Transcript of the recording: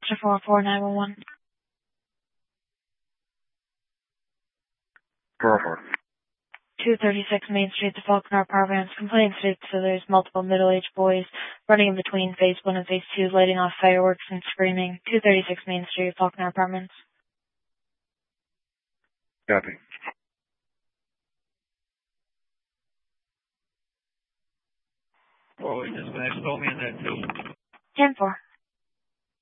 44911. 404. 236 Main Street, the Falconer Apartments. Complaint states that there's multiple middle-aged boys running in between phase 1 and phase 2, lighting off fireworks and screaming. 236 Main Street, Falconer Apartments. Copy. Well, wait, just gonna told me on that too. 10-4.